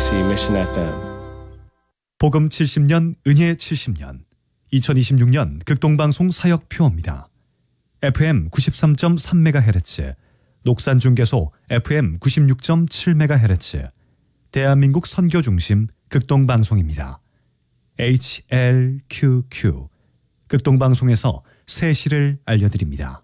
KBC Mission FM. 복음 70년, 은혜 70년. 2026년 극동방송 사역표입니다. FM 93.3MHz, 녹산중개소 FM 96.7MHz, 대한민국 선교중심 극동방송입니다. HLQQ, 극동방송에서 새 시를 알려드립니다.